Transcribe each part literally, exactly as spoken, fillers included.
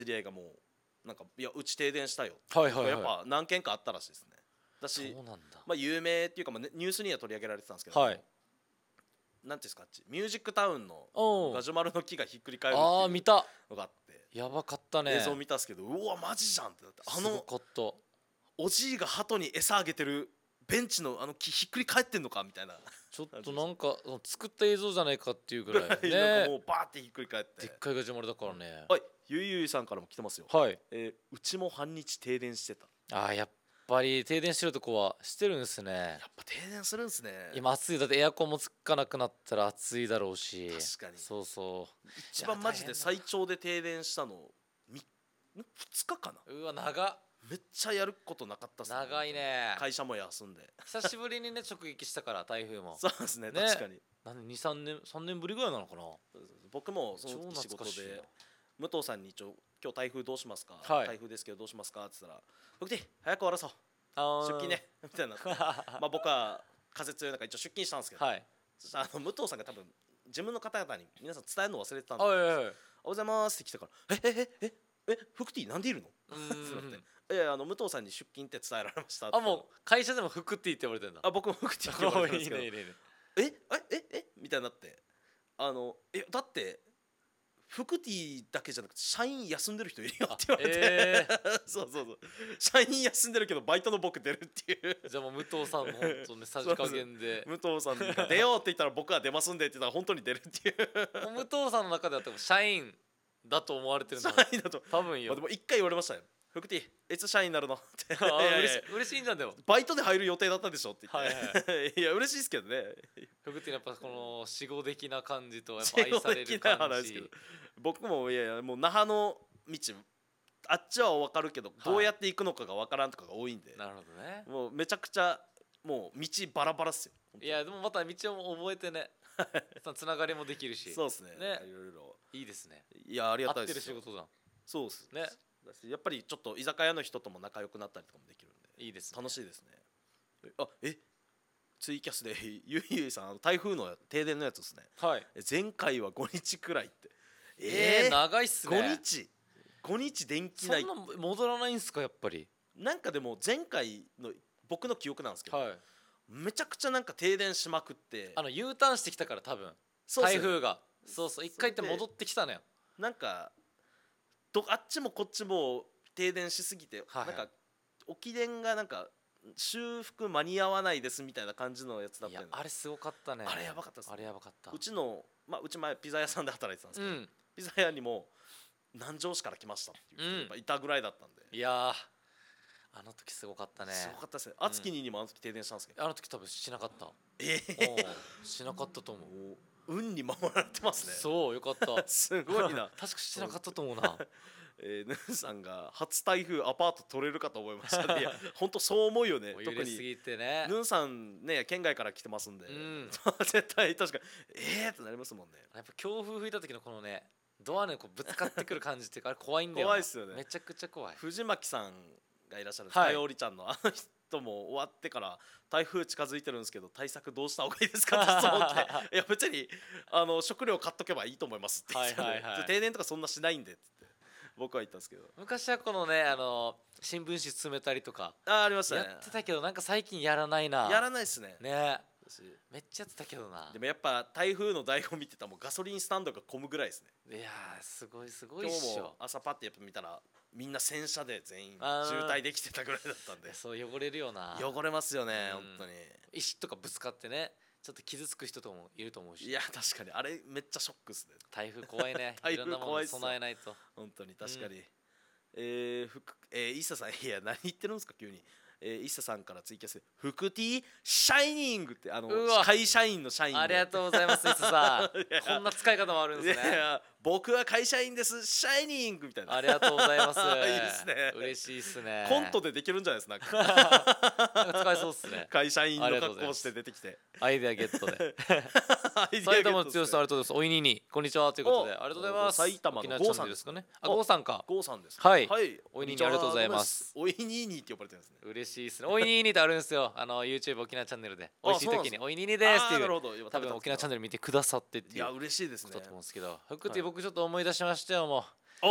知り合いがもうなんかいやうち停電したよ、 はいはいはい、 やっぱ何件かあったらしいですね。だしそうなんだ、 まあ有名っていうか、まあ、ニュースには取り上げられてたんですけど、 はい、 なんていうんですか、あっちミュージックタウンのおガジュマルの木がひっくり返るってああ見た、 いうのがあって、 やばかったね、 映像見たんですけど、うわマジじゃんってなって、あすごのかった、 おじいが鳩に餌あげてるベンチのあの木ひっくり返ってんのかみたいな、 ちょっとなんか作った映像じゃないかっていうぐらいなんかね、 もうバーってひっくり返ってでっかいガジュマルだからね、 はい、ゆいゆいさんからも来てますよ。 はい、 えーうちも半日停電してた。 ああやっぱり停電してるとこはしてるんですね。 やっぱ停電するんですね。 今暑い、だってエアコンもつかなくなったら暑いだろうし、 確かにそうそう一番マジで最長で停電したのみふつかかな。 うわ長っ、 めっちゃやることなかったっすね。 長いね、 会社も休んで久しぶりにね直撃したから台風もそうですね、 ね確かに。 なんでにさんねんさんねんぶりぐらいなのかな。 僕もその時仕事超懐かしいなで武藤さんに一応今日台風どうしますか、 はい台風ですけどどうしますかって言ったら「僕で早く終わらそうあー出勤ね」みたいなまあ僕は風強い中一応出勤したんですけど、 はいそしたらあの武藤さんが多分事務の方々に皆さん伝えるの忘れてたんで「おははよいはいはいうございます」って来たから「ええええええフクティなんでいるの?」 ーんってなって「いやいやあの武藤さんに出勤って伝えられました」ってあもう会社でも服って言って言われてんだ。 あ僕もフクティって言われてるんですけどいいねいいねいいねええええみたいになってあのえだってフクティだけじゃなくて社員休んでる人いるよって言われて、 えそうそうそう社員休んでるけどバイトの僕出るっていうー、じゃあもう武藤さんの本当ねさじ加減で武藤さんが出ようって言ったら僕は出ますんでって言ったら本当に出るっていうもう武藤さんの中では多分社員だと思われてるん社だ員だと、 多分よまあ、でも一回言われましたよフクティいつ社員になるのってあーいやいや嬉し嬉しいんじゃんでもバイトで入る予定だったでしょって言って、 はいはいや嬉しいですけどね服ってやっぱこの死後的な感じとやっぱ愛される正直な感じ話ですけど僕もいやいやもう那覇の道あっちは分かるけど、 いどうやって行くのかが分からんとかが多いんで、 なるほどね。 もうめちゃくちゃもう道バラバラっすよ。 いやでもまた道を覚えてねそのつながりもできるしそうですね。 ねいろいろいいですね。 いやありがた合っていですよ。 る仕事だそうですね。 だしやっぱりちょっと居酒屋の人とも仲良くなったりとかもできるんでいいですね。 楽しいですね。あえツイキャスでゆいゆいさんあの台風の停電のやつですね。 はい。 え前回はごにちくらいってえー、 えー、 長いっすね。 ごにちごにち電気ないそんな戻らないんすかやっぱり。 なんかでも前回の僕の記憶なんですけど、 はい。 めちゃくちゃなんか停電しまくってあの U ターンしてきたから多分そうっすよね台風がそうそう一回って戻ってきたのよ。 なんかどあっちもこっちも停電しすぎて、 はいはいなんか沖電がなんか修復間に合わないですみたいな感じのやつだっいたよね。 やあれすごかったね。 あれやばかったっすねあれやばかった。 うちの、まあ、うち前ピザ屋さんで働いてたんですけど、 うん。 ピザ屋にも南城市から来ましたっていう人うんやっぱいたぐらいだったんで、 いやーあの時すごかったね。 すごかったですね。熱きににもあの時停電したんですけど、 あの時多分しなかった。 えおうしなかったと思う。 もう運に守られてますね。 そうよかった。 すごいな確かしなかったと思うな。 えー、ヌンさんが初台風アパート取れるかと思いましたね。いや本当そう思うよね。 もう揺特にれすぎてね。 ヌンさんね県外から来てますんで、 うん絶対確かえーってなりますもんね。 やっぱ強風吹いた時のこのねドアにこうぶつかってくる感じっていうかあれ怖いんだよな。 怖いっすよねめちゃくちゃ怖い。 藤巻さんがいらっしゃるはいたよりちゃんのあの人も終わってから台風近づいてるんですけど対策どうした方がいいですかって質問っていや別にあの食料買っとけばいいと思いますって言ってたんで、 はいはいはい停電とかそんなしないんでって言って僕は言ったんですけど昔はこのねあの新聞紙詰めたりとかあーありましたねやってたけどなんか最近やらないな。 やらないっすねね私めっちゃやってたけどなで。もやっぱ台風の醍醐味って言ったらもうガソリンスタンドが混むぐらいですね。 いやーすごいすごい今っしょ日も。朝パッてやっぱ見たらみんな洗車で全員あー渋滞できてたぐらいだったんでそう汚れるよな。 汚れますよねうん本当に。 石とかぶつかってねちょっと傷つく人とかもいると思うし。 いや確かにあれめっちゃショックっすね台風怖いね。 台いろんなもの風怖いっすよ備えないと。 本当に確かに、えー、ふくえー、イッサさんいや何言ってるんですか急に、えー、イッサさんからツイキャスでフクティーシャイニングってあのうわ会社員の社員でありがとうございますいつさいやこんな使い方もあるんいですね。 やいや僕は会社員ですシャイニングみたいなありがとうございます。 いいですね嬉しいっすね。 コントでできるんじゃないですかなんかなんか使えそうっすね。 会社員のありがとうございます格好して出てきてアイデアゲットで。 アイデア埼玉のゲットっすね強さんありがとうございます。おいににこんにちはということでおありがとうございます。 埼玉の沖縄チャンネルですかね。あおゴーさんか。 ゴーさんですはいはいおいににありがとうございますおいににって呼ばれてるんですね嬉しいっすね。おいににってあるんですよ。あの YouTube 沖縄チャンネルで。 あ美味しいそうなんですか時においににですっていう。 あーなるほど今多分沖縄チャンネル見てくださってっていういや嬉しいですねことだと思うんですけど。福って僕ちょっと思い出しましたよもう。 お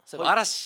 そういえばはい嵐